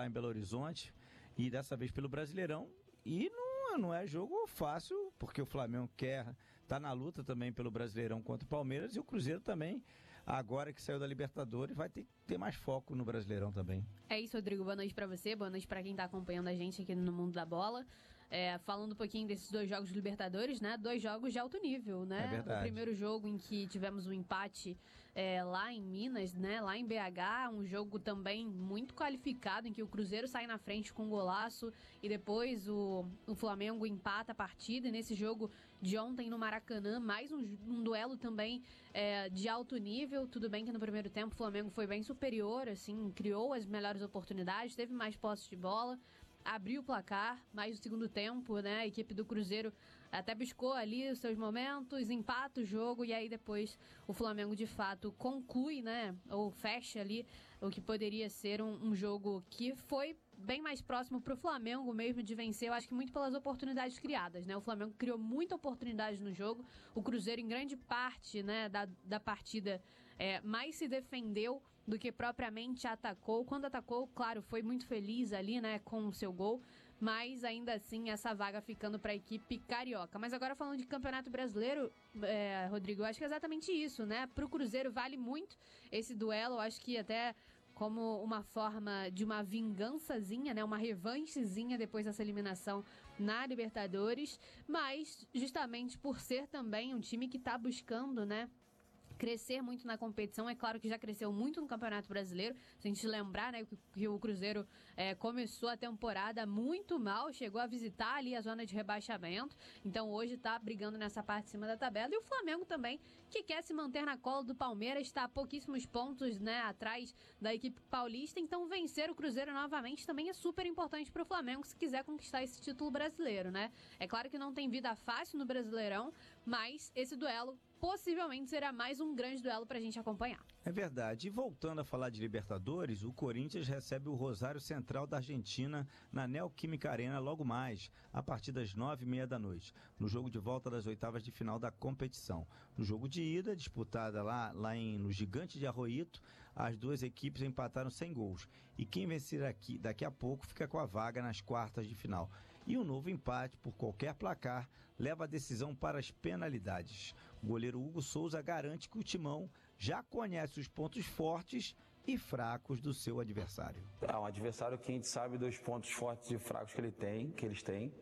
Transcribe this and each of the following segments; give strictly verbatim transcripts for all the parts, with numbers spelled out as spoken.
lá em Belo Horizonte, e dessa vez pelo Brasileirão. E não, não é jogo fácil, porque o Flamengo quer, tá na luta também pelo Brasileirão contra o Palmeiras, e o Cruzeiro também, agora que saiu da Libertadores, vai ter que ter mais foco no Brasileirão também. É isso, Rodrigo. Boa noite pra você, boa noite pra quem tá acompanhando a gente aqui no Mundo da Bola. É, falando um pouquinho desses dois jogos de Libertadores, né? Dois jogos de alto nível, né? É verdade. O primeiro jogo em que tivemos um empate é, lá em Minas, né? Lá em B H, um jogo também muito qualificado, em que o Cruzeiro sai na frente com um golaço e depois o, o Flamengo empata a partida. E nesse jogo de ontem no Maracanã, mais um, um duelo também é, de alto nível. Tudo bem que no primeiro tempo o Flamengo foi bem superior, assim, criou as melhores oportunidades, teve mais posse de bola, abriu o placar, mas no segundo tempo, né, a equipe do Cruzeiro até buscou ali os seus momentos, empata o jogo, e aí depois o Flamengo de fato conclui, né, ou fecha ali o que poderia ser um, um jogo que foi bem mais próximo pro Flamengo mesmo de vencer, eu acho que muito pelas oportunidades criadas, né, o Flamengo criou muita oportunidade no jogo, o Cruzeiro em grande parte, né, da, da partida é, mais se defendeu do que propriamente atacou. Quando atacou, claro, foi muito feliz ali, né, com o seu gol, mas ainda assim essa vaga ficando para a equipe carioca. Mas agora falando de Campeonato Brasileiro, é, Rodrigo, eu acho que é exatamente isso, né? Pro Cruzeiro vale muito esse duelo, eu acho que até como uma forma de uma vingançazinha, né, uma revanchezinha depois dessa eliminação na Libertadores, mas justamente por ser também um time que está buscando, né, crescer muito na competição. É claro que já cresceu muito no Campeonato Brasileiro, se a gente lembrar, né, que, que o Cruzeiro é, começou a temporada muito mal, chegou a visitar ali a zona de rebaixamento, então hoje está brigando nessa parte de cima da tabela, e o Flamengo também, que quer se manter na cola do Palmeiras, está a pouquíssimos pontos, né, atrás da equipe paulista, então vencer o Cruzeiro novamente também é super importante para o Flamengo se quiser conquistar esse título brasileiro, né? É claro que não tem vida fácil no Brasileirão, mas esse duelo possivelmente será mais um grande duelo pra gente acompanhar. É verdade. E voltando a falar de Libertadores, o Corinthians recebe o Rosário Central da Argentina na Neoquímica Arena logo mais, a partir das nove e meia da noite, no jogo de volta das oitavas de final da competição. No jogo de ida, disputada lá, lá em, no Gigante de Arroito, as duas equipes empataram sem gols. E quem vencer aqui, daqui a pouco fica com a vaga nas quartas de final. E um novo empate por qualquer placar leva a decisão para as penalidades. O goleiro Hugo Souza garante que o Timão já conhece os pontos fortes e fracos do seu adversário. É um adversário que a gente sabe dos pontos fortes e fracos que ele tem, que eles têm,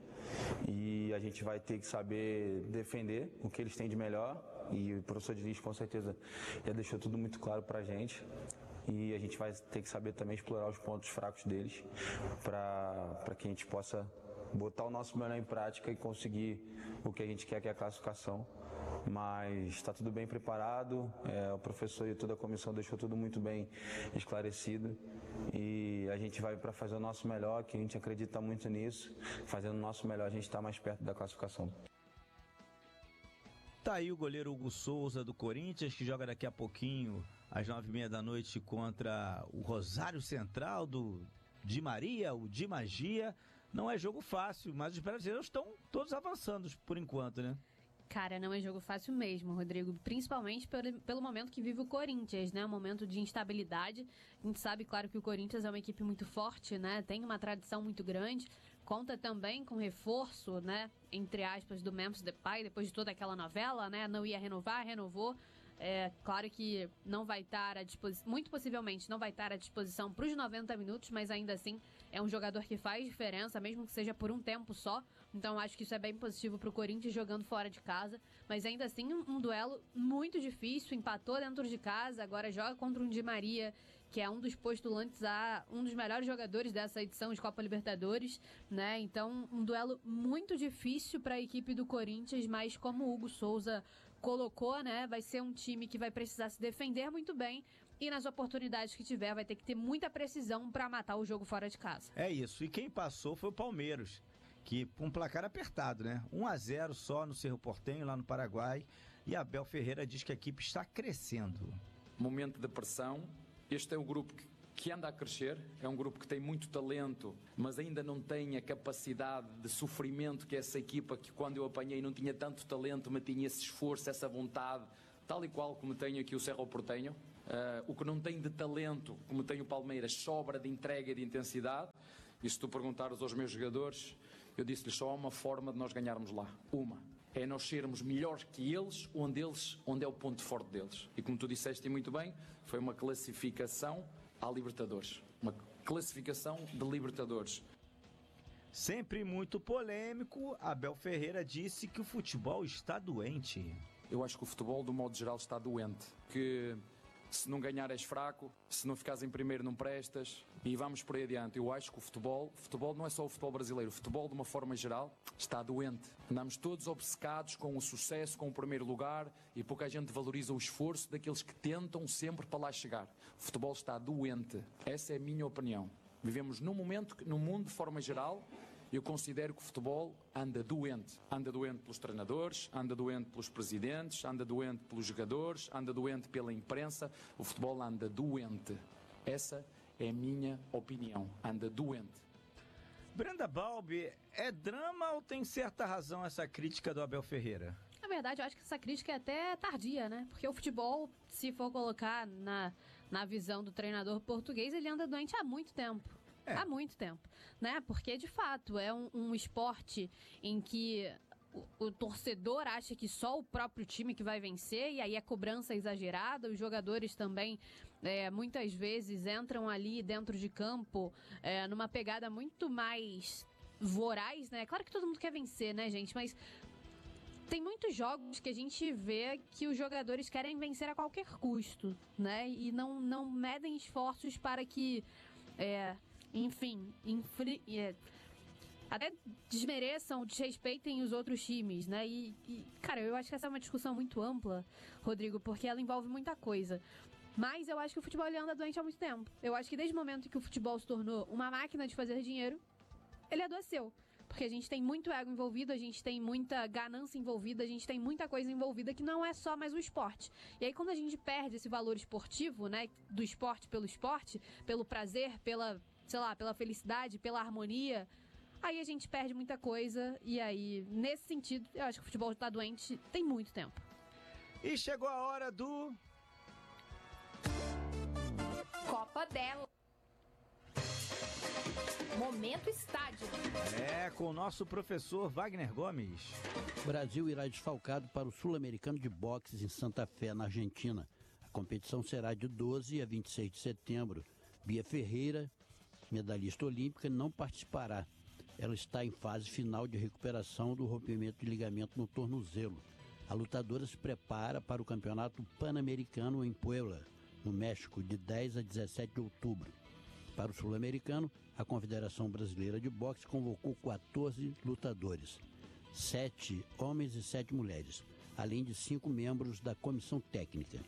e a gente vai ter que saber defender o que eles têm de melhor, e o professor Diniz com certeza já deixou tudo muito claro pra gente. E a gente vai ter que saber também explorar os pontos fracos deles para que a gente possa botar o nosso melhor em prática e conseguir o que a gente quer, que é a classificação. Mas está tudo bem preparado, é, o professor e toda a comissão deixou tudo muito bem esclarecido e a gente vai para fazer o nosso melhor, que a gente acredita muito nisso. Fazendo o nosso melhor, a gente está mais perto da classificação. Tá aí o goleiro Hugo Souza do Corinthians, que joga daqui a pouquinho, às nove e meia da noite, contra o Rosário Central do Di Maria, o Di Magia. Não é jogo fácil, mas os brasileiros estão todos avançando por enquanto, né? Cara, não é jogo fácil mesmo, Rodrigo, principalmente pelo, pelo momento que vive o Corinthians, né, um momento de instabilidade. A gente sabe, claro, que o Corinthians é uma equipe muito forte, né, tem uma tradição muito grande, conta também com reforço, né, entre aspas, do Memphis Depay, depois de toda aquela novela, né, não ia renovar, renovou. É claro que não vai estar à disposição, muito possivelmente não vai estar à disposição para os noventa minutos, mas ainda assim é um jogador que faz diferença, mesmo que seja por um tempo só. Então acho que isso é bem positivo para o Corinthians jogando fora de casa, mas ainda assim um, um duelo muito difícil, empatou dentro de casa, agora joga contra um Di Maria, que é um dos postulantes a um dos melhores jogadores dessa edição de Copa Libertadores, né? Então um duelo muito difícil para a equipe do Corinthians, mas como o Hugo Souza colocou, né, vai ser um time que vai precisar se defender muito bem e nas oportunidades que tiver vai ter que ter muita precisão para matar o jogo fora de casa. É isso, e quem passou foi o Palmeiras, que com um placar apertado, né, um a zero só no Cerro Porteño, lá no Paraguai, e Abel Ferreira diz que a equipe está crescendo. Momento de pressão, este é o grupo que que anda a crescer, é um grupo que tem muito talento, mas ainda não tem a capacidade de sofrimento que essa equipa, que quando eu apanhei não tinha tanto talento, mas tinha esse esforço, essa vontade, tal e qual como tenho aqui o Cerro Porteño. Uh, o que não tem de talento, como tem o Palmeiras, sobra de entrega e de intensidade. E se tu perguntares aos meus jogadores, eu disse-lhes só há uma forma de nós ganharmos lá. Uma. É nós sermos melhores que eles, onde eles, onde é o ponto forte deles. E como tu disseste muito bem, foi uma classificação à Libertadores. Uma classificação de Libertadores. Sempre muito polêmico, Abel Ferreira disse que o futebol está doente. Eu acho que o futebol, do modo geral, está doente. Que se não ganhar és fraco, se não ficares em primeiro não prestas, e vamos por aí adiante. Eu acho que o futebol, futebol não é só o futebol brasileiro, o futebol de uma forma geral está doente. Andamos todos obcecados com o sucesso, com o primeiro lugar, e pouca gente valoriza o esforço daqueles que tentam sempre para lá chegar. O futebol está doente, essa é a minha opinião. Vivemos num momento, que, no mundo de forma geral, eu considero que o futebol anda doente. Anda doente pelos treinadores, anda doente pelos presidentes, anda doente pelos jogadores, anda doente pela imprensa. O futebol anda doente. Essa é a minha opinião. Anda doente. Brenda Balbi, é drama ou tem certa razão essa crítica do Abel Ferreira? Na verdade, eu acho que essa crítica é até tardia, né? Porque o futebol, se for colocar na, na visão do treinador português, ele anda doente há muito tempo. É. Há muito tempo, né? Porque, de fato, é um, um esporte em que o, o torcedor acha que só o próprio time que vai vencer, e aí a cobrança é exagerada, os jogadores também, é, muitas vezes, entram ali dentro de campo é, numa pegada muito mais voraz, né? Claro que todo mundo quer vencer, né, gente? Mas tem muitos jogos que a gente vê que os jogadores querem vencer a qualquer custo, né? E não, não medem esforços para que... É, enfim, infri, é, até desmereçam, desrespeitem os outros times, né? E, e, cara, eu acho que essa é uma discussão muito ampla, Rodrigo, porque ela envolve muita coisa. Mas eu acho que o futebol ele anda doente há muito tempo. Eu acho que desde o momento que o futebol se tornou uma máquina de fazer dinheiro, ele adoeceu. Porque a gente tem muito ego envolvido, a gente tem muita ganância envolvida, a gente tem muita coisa envolvida que não é só mais o esporte. E aí quando a gente perde esse valor esportivo, né, do esporte pelo esporte, pelo prazer, pela, sei lá, pela felicidade, pela harmonia, aí a gente perde muita coisa. E aí, nesse sentido, eu acho que o futebol está doente tem muito tempo. E chegou a hora do... Copa dela. Momento Estádio. É, com o nosso professor Wagner Gomes. O Brasil irá desfalcado para o Sul-Americano de Boxe em Santa Fé, na Argentina. A competição será de doze a vinte e seis de setembro. Bia Ferreira, medalhista olímpica, não participará. Ela está em fase final de recuperação do rompimento de ligamento no tornozelo. A lutadora se prepara para o Campeonato Pan-Americano em Puebla, no México, de dez a dezessete de outubro. Para o Sul-Americano, a Confederação Brasileira de Boxe convocou quatorze lutadores, sete homens e sete mulheres, além de cinco membros da comissão técnica.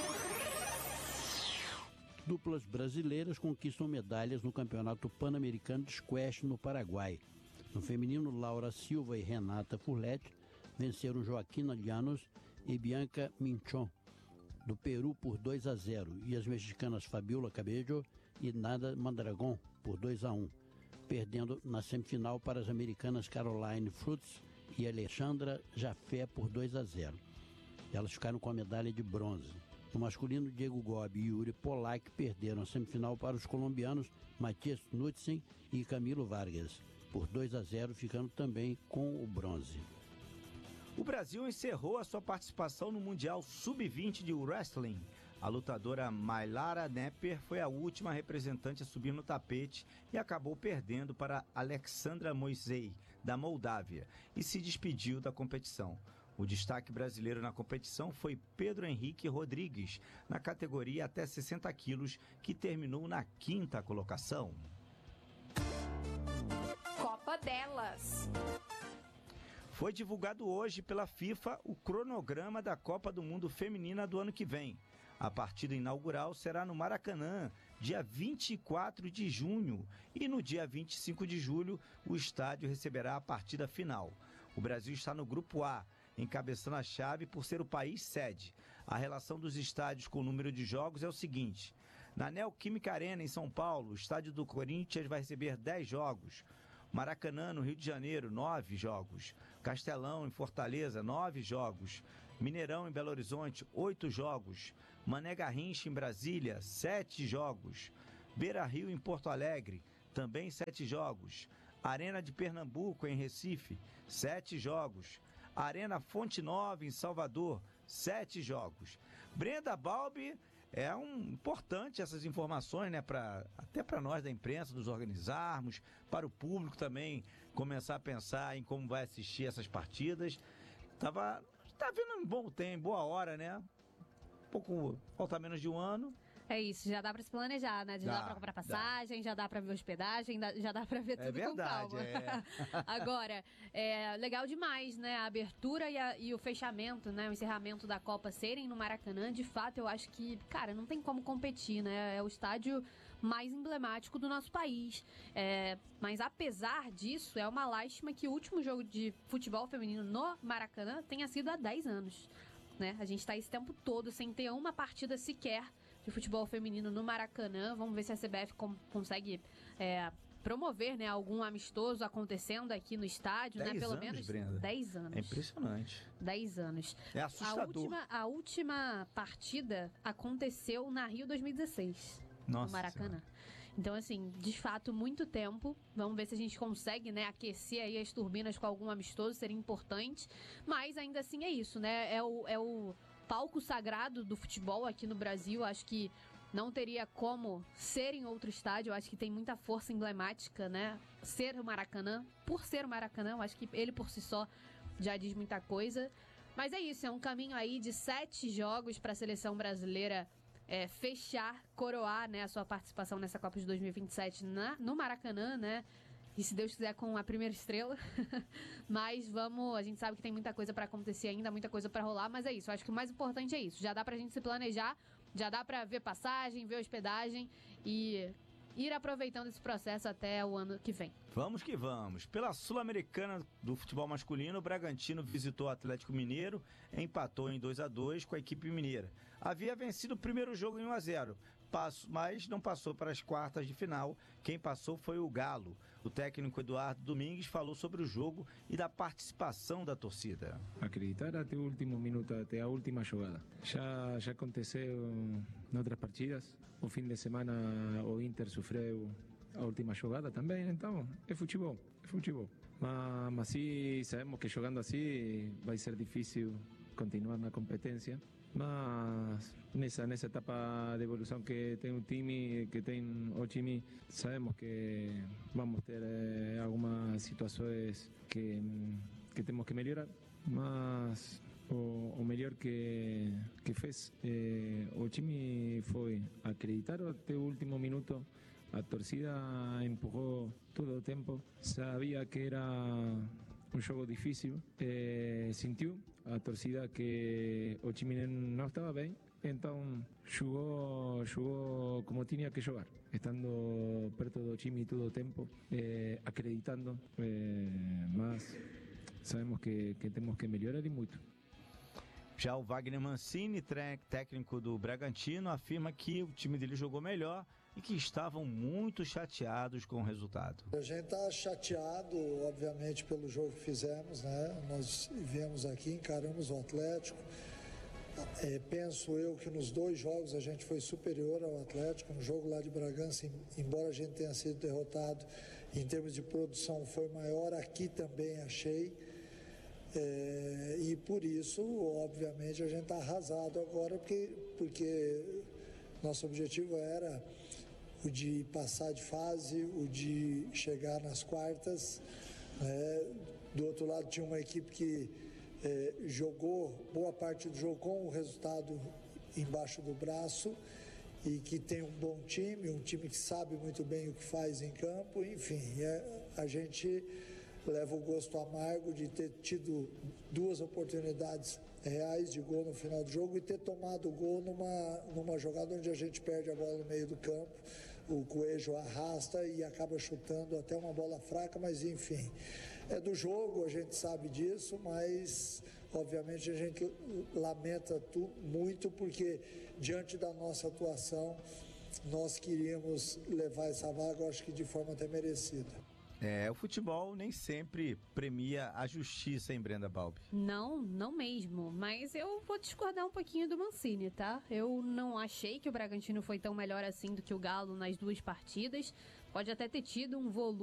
Duplas brasileiras conquistam medalhas no Campeonato Pan-Americano de Squash no Paraguai. No feminino, Laura Silva e Renata Furlete venceram Joaquina Llanos e Bianca Minchon, do Peru, por dois a zero, e as mexicanas Fabiola Cabello e Nada Mondragon por dois a um, perdendo na semifinal para as americanas Caroline Frutz e Alexandra Jafé por dois a zero. Elas ficaram com a medalha de bronze. No masculino, Diego Gobi e Yuri Polak perderam a semifinal para os colombianos Matias Knudsen e Camilo Vargas por dois a zero, ficando também com o bronze. O Brasil encerrou a sua participação no Mundial sub vinte de Wrestling. A lutadora Maylara Nepper foi a última representante a subir no tapete e acabou perdendo para Alexandra Moisei, da Moldávia, e se despediu da competição. O destaque brasileiro na competição foi Pedro Henrique Rodrigues, na categoria até sessenta quilos, que terminou na quinta colocação. Copa delas. Foi divulgado hoje pela FIFA o cronograma da Copa do Mundo Feminina do ano que vem. A partida inaugural será no Maracanã, dia vinte e quatro de junho, e no dia vinte e cinco de julho o estádio receberá a partida final. O Brasil está no Grupo A, encabeçando a chave por ser o país sede. A relação dos estádios com o número de jogos é o seguinte: na Neoquímica Arena, em São Paulo, o estádio do Corinthians vai receber dez jogos. Maracanã, no Rio de Janeiro, nove jogos. Castelão, em Fortaleza, nove jogos. Mineirão em Belo Horizonte, oito jogos. Mané Garrincha em Brasília, sete jogos. Beira Rio em Porto Alegre, também sete jogos. Arena de Pernambuco em Recife, sete jogos. Arena Fonte Nova em Salvador, sete jogos. Brenda Balbi, é um, importante essas informações, né, pra, até para nós da imprensa nos organizarmos, para o público também começar a pensar em como vai assistir essas partidas. Tava, tá vendo um bom tempo, boa hora, né? Um pouco, falta menos de um ano. É isso, já dá pra se planejar, né? Já dá, dá pra comprar passagem, dá. já dá pra ver hospedagem, já dá pra ver tudo é verdade, com calma. É. Agora, é legal demais, né? A abertura e, a, e o fechamento, né? O encerramento da Copa serem no Maracanã, de fato, eu acho que, cara, não tem como competir, né? É o estádio mais emblemático do nosso país. É, mas apesar disso, é uma lástima que o último jogo de futebol feminino no Maracanã tenha sido há dez anos, né? A gente tá esse tempo todo sem ter uma partida sequer de futebol feminino no Maracanã. Vamos ver se a C B F com, consegue é, promover, né, algum amistoso acontecendo aqui no estádio, né? Pelo anos, menos Brenda. dez anos. É impressionante. dez anos. É assustador. A última, a última partida aconteceu na Rio dois mil e dezesseis, Nossa no Maracanã. Senhora. Então, assim, de fato, muito tempo. Vamos ver se a gente consegue, né, aquecer aí as turbinas com algum amistoso, seria importante. Mas ainda assim é isso, né? É o, é o palco sagrado do futebol aqui no Brasil. Acho que não teria como ser em outro estádio. Acho que tem muita força emblemática, né? Ser o Maracanã, por ser o Maracanã, eu acho que ele por si só já diz muita coisa. Mas é isso, é um caminho aí de sete jogos para a seleção brasileira é, fechar, coroar, né, a sua participação nessa Copa de dois mil e vinte e sete na, no Maracanã, né? E se Deus quiser, com a primeira estrela. Mas vamos, a gente sabe que tem muita coisa para acontecer ainda, muita coisa para rolar, mas é isso. Eu acho que o mais importante é isso. Já dá pra gente se planejar, já dá pra ver passagem, ver hospedagem e ir aproveitando esse processo até o ano que vem. Vamos que vamos. Pela Sul-Americana do futebol masculino, o Bragantino visitou o Atlético Mineiro, empatou em dois a dois com a equipe mineira. Havia vencido o primeiro jogo em um a zero, mas não passou para as quartas de final. Quem passou foi o Galo. O técnico Eduardo Domingues falou sobre o jogo e da participação da torcida. Acreditar até o último minuto, até a última jogada. Já, já aconteceu em outras partidas. O fim de semana o Inter sofreu a última jogada também. Então, é futebol, é futebol. Mas, mas sim, sabemos que jogando assim vai ser difícil continuar na competência. Mas nessa, nessa etapa de evolução que tem o time, que tem o time, sabemos que vamos ter eh, algumas situações que, que temos que melhorar, mas o, o melhor que, que fez eh, o time foi acreditar até o último minuto. A torcida empurrou todo o tempo, sabia que era um jogo difícil, eh, sentiu a torcida que o time não estava bem, então jogou, jogou como tinha que jogar, estando perto do time todo o tempo, eh, acreditando, eh, mas sabemos que, que temos que melhorar e muito. Já o Wagner Mancini, técnico do Bragantino, afirma que o time dele jogou melhor e que estavam muito chateados com o resultado. A gente está chateado, obviamente, pelo jogo que fizemos, né? Nós viemos aqui, encaramos o Atlético. É, penso eu que nos dois jogos a gente foi superior ao Atlético. No jogo lá de Bragança, embora a gente tenha sido derrotado, em termos de produção foi maior, aqui também achei. É, e por isso, obviamente, a gente está arrasado agora, porque, porque nosso objetivo era o de passar de fase, o de chegar nas quartas. Né? Do outro lado tinha uma equipe que eh, jogou boa parte do jogo com o resultado embaixo do braço e que tem um bom time, um time que sabe muito bem o que faz em campo. Enfim, é, a gente leva o gosto amargo de ter tido duas oportunidades reais de gol no final do jogo e ter tomado o gol numa, numa jogada onde a gente perde a bola no meio do campo. O Coelho arrasta e acaba chutando até uma bola fraca, mas enfim, é do jogo, a gente sabe disso, mas obviamente a gente lamenta tu, muito porque diante da nossa atuação nós queríamos levar essa vaga, acho que de forma até merecida. É, o futebol nem sempre premia a justiça, hein, Brenda Balbi? Não, não mesmo. Mas eu vou discordar um pouquinho do Mancini, tá? Eu não achei que o Bragantino foi tão melhor assim do que o Galo nas duas partidas. Pode até ter tido um volume